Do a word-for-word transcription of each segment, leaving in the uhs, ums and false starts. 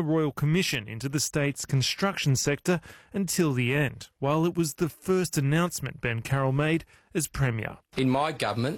a royal commission into the state's construction sector until the end, while it was the first announcement Ben Carroll made as Premier. In my government,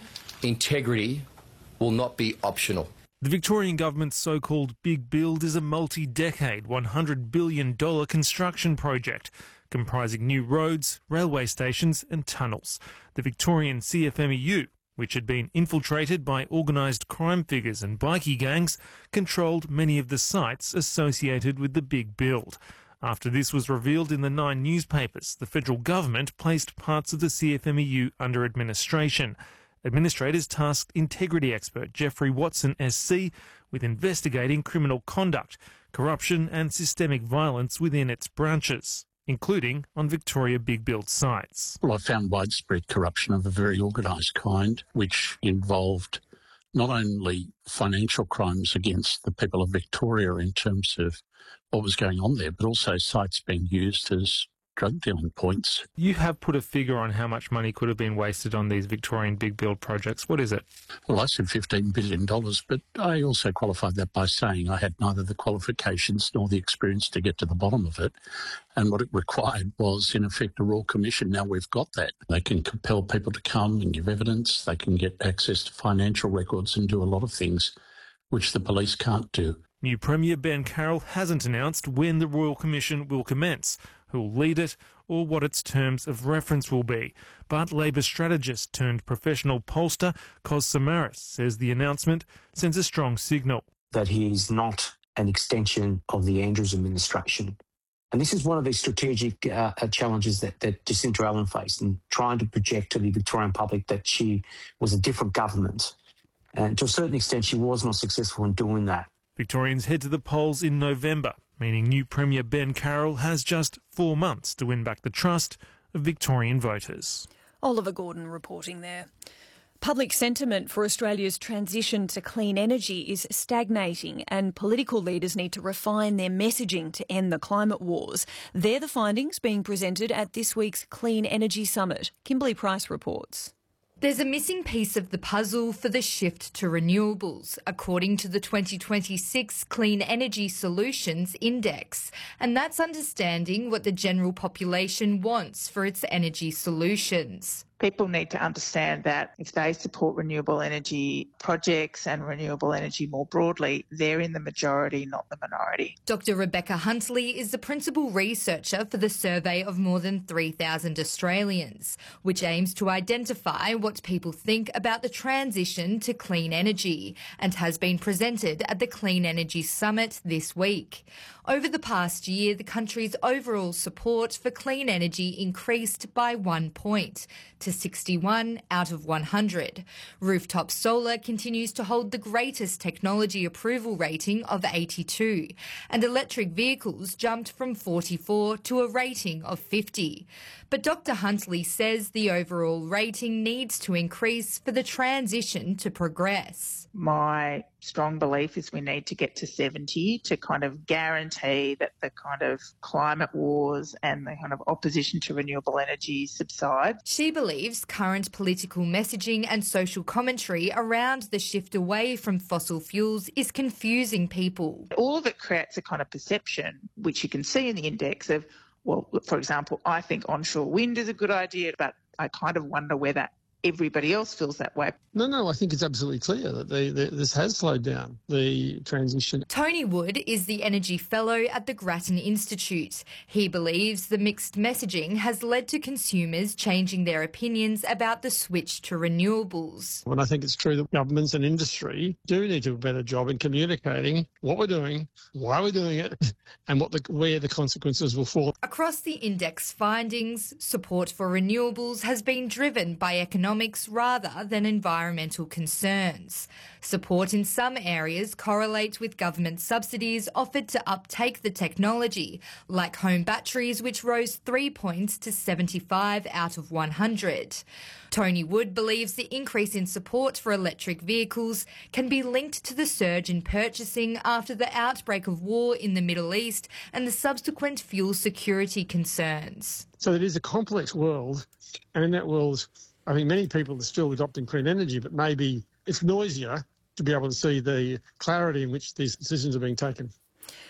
integrity will not be optional. The Victorian government's so-called Big Build is a multi-decade, one hundred billion dollars construction project comprising new roads, railway stations and tunnels. The Victorian C F M E U, which had been infiltrated by organised crime figures and bikie gangs, controlled many of the sites associated with the Big Build. After this was revealed in the Nine newspapers, the federal government placed parts of the C F M E U under administration. Administrators tasked integrity expert Jeffrey Watson S C with investigating criminal conduct, corruption and systemic violence within its branches, including on Victoria Big Build sites. Well, I found widespread corruption of a very organised kind, which involved not only financial crimes against the people of Victoria in terms of what was going on there, but also sites being used as drug dealing points. You have put a figure on how much money could have been wasted on these Victorian Big Build projects. What is it? Well, I said fifteen billion dollars, but I also qualified that by saying I had neither the qualifications nor the experience to get to the bottom of it. And what it required was, in effect, a Royal Commission. Now we've got that. They can compel people to come and give evidence. They can get access to financial records and do a lot of things which the police can't do. New Premier Ben Carroll hasn't announced when the Royal Commission will commence, who will lead it, or what its terms of reference will be. But Labor strategist turned professional pollster Cos Samaras says the announcement sends a strong signal. That he is not an extension of the Andrews administration. And this is one of the strategic uh, challenges that, that Jacinta Allen faced in trying to project to the Victorian public that she was a different government. And to a certain extent, she was not successful in doing that. Victorians head to the polls in November, meaning new Premier Ben Carroll has just four months to win back the trust of Victorian voters. Oliver Gordon reporting there. Public sentiment for Australia's transition to clean energy is stagnating, and political leaders need to refine their messaging to end the climate wars. They're the findings being presented at this week's Clean Energy Summit. Kimberly Price reports. There's a missing piece of the puzzle for the shift to renewables, according to the twenty twenty-six Clean Energy Solutions Index, and that's understanding what the general population wants for its energy solutions. People need to understand that if they support renewable energy projects and renewable energy more broadly, they're in the majority, not the minority. Doctor Rebecca Huntley is the principal researcher for the survey of more than three thousand Australians, which aims to identify what people think about the transition to clean energy, and has been presented at the Clean Energy Summit this week. Over the past year, the country's overall support for clean energy increased by one point to sixty-one out of one hundred. Rooftop solar continues to hold the greatest technology approval rating of eighty-two, and electric vehicles jumped from forty-four to a rating of fifty. But Doctor Huntley says the overall rating needs to increase for the transition to progress. My strong belief is we need to get to seventy to kind of guarantee that the kind of climate wars and the kind of opposition to renewable energy subside. She believes current political messaging and social commentary around the shift away from fossil fuels is confusing people. All of it creates a kind of perception, which you can see in the index of, well, for example, I think onshore wind is a good idea, but I kind of wonder whether everybody else feels that way. No, no, I think it's absolutely clear that the, the, this has slowed down the transition. Tony Wood is the Energy Fellow at the Grattan Institute. He believes the mixed messaging has led to consumers changing their opinions about the switch to renewables. And I think it's true that governments and industry do need to do a better job in communicating what we're doing, why we're doing it, and what the, where the consequences will fall. Across the index findings, support for renewables has been driven by economic rather than environmental concerns. Support in some areas correlate with government subsidies offered to uptake the technology, like home batteries, which rose three points to seventy-five out of one hundred. Tony Wood believes the increase in support for electric vehicles can be linked to the surge in purchasing after the outbreak of war in the Middle East and the subsequent fuel security concerns. So it is a complex world, and in that world, I think many people are still adopting clean energy, but maybe it's noisier to be able to see the clarity in which these decisions are being taken.